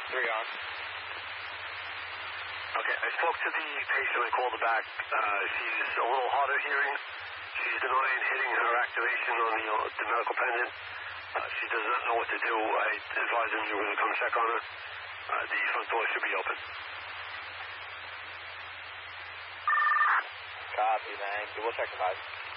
3 on. Okay, I spoke to the patient. I called her back. She's a little hard of hearing. She's denying hitting her activation on the medical pendant. She does not know what to do. I advised him you were going to come check on her. The front door should be open. Copy, man. We'll check the 5.